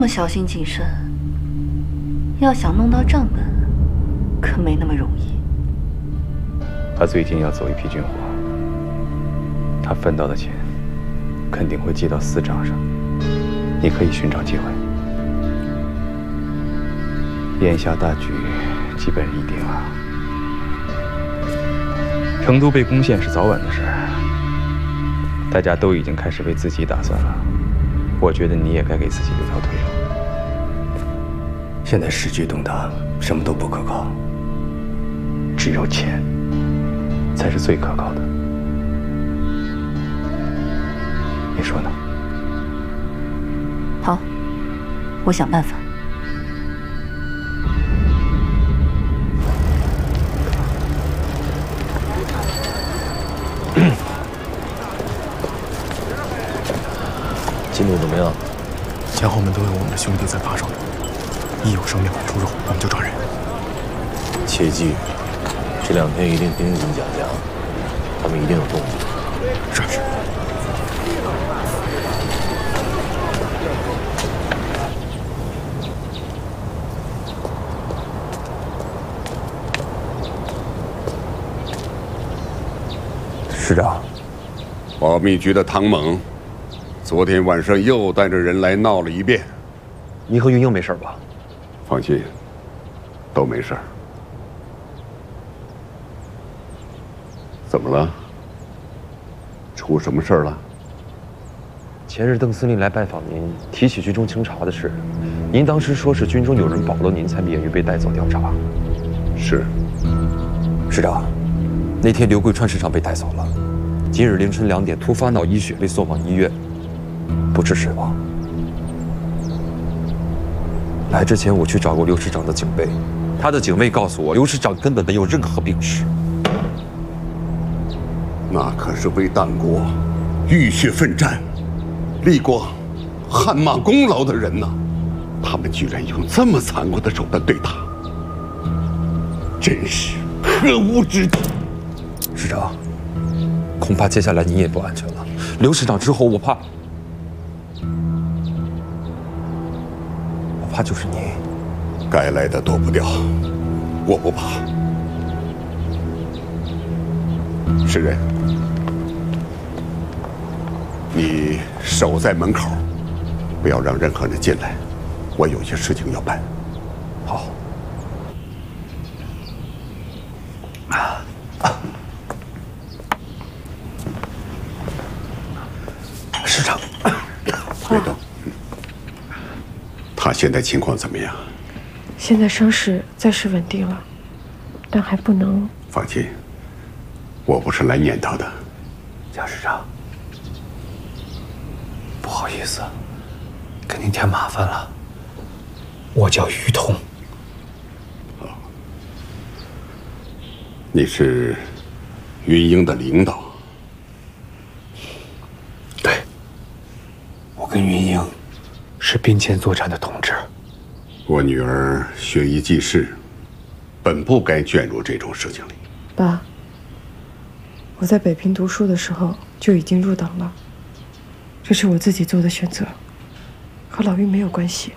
这么小心谨慎，要想弄到账本，可没那么容易。 他最近要走一批军火，他分到的钱肯定会记到私账上，你可以寻找机会。眼下大局基本已定了，成都被攻陷是早晚的事儿，大家都已经开始为自己打算了。我觉得你也该给自己留条退路。 现在时局动荡，什么都不可靠，只有钱才是最可靠的。你说呢？ 好，我想办法。 进度怎么样？ 前后门都有我们的兄弟在把守着，一有生命出入，我们就抓人。 切记，这2天一定盯紧贾家，他们一定有动静。 是。 师长， 保密局的唐猛，昨天晚上又带着人来闹了一遍。 你和云英没事吧？ 放心，都没事儿。怎么了？出什么事儿了？ 前日邓司令来拜访您，提起军中清查的事，您当时说是军中有人保了您，才免于被带走调查。 是。 师长，那天刘桂川师长被带走了，今日凌晨2点突发脑溢血被送往医院，不治身亡。来之前我去找过刘师长的警卫，他的警卫告诉我，刘师长根本没有任何病史。 那可是为党国浴血奋战、立过汗马功劳的人呐，他们居然用这么残酷的手段对他，真是可恶之极。 师长，恐怕接下来你也不安全了。刘师长之后，我怕就是你。 该来的躲不掉，我不怕。诗人，你守在门口，不要让任何人进来。我有些事情要办。 好。师长， 别动。他现在情况怎么样？ 现在伤势暂时稳定了，但还不能。 放心，我不是来撵他的。 贾师长，不好意思，给您添麻烦了。我叫于通。 你是云英的领导？ 对，我跟云英是并肩作战的同志。 我女儿学艺济世，本不该卷入这种事情里。 爸，我在北平读书的时候就已经入党了，这是我自己做的选择，和老于没有关系。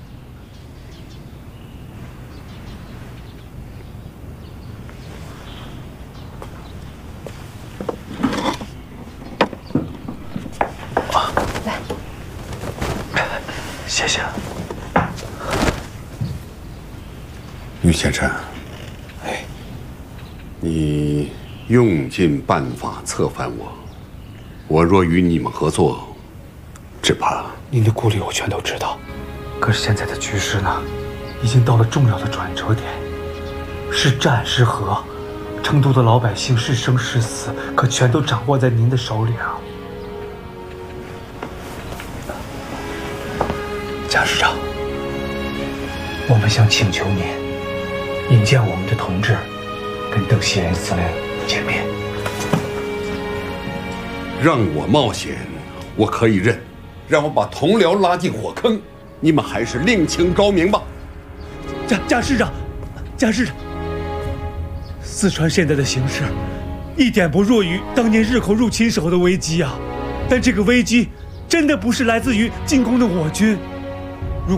谢谢。 于先生， 哎， 你用尽办法策反我，我若与你们合作，只怕…… 您的顾虑我全都知道，可是现在的局势呢，已经到了重要的转折点，是战是和，成都的老百姓是生是死，可全都掌握在您的手里啊。贾师长，我们想请求您引荐我们的同志跟邓锡人司令见面。 让我冒险，我可以认；让我把同僚拉进火坑，你们还是另请高明吧。 贾师长，四川现在的形势，一点不弱于当年日寇入侵时候的危机啊！但这个危机真的不是来自于进攻的我军。